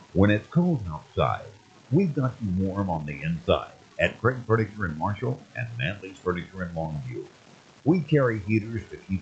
When it's cold outside, we've got you warm on the inside at Craig Furniture in Marshall and Manley's Furniture in Longview. We carry heaters to keep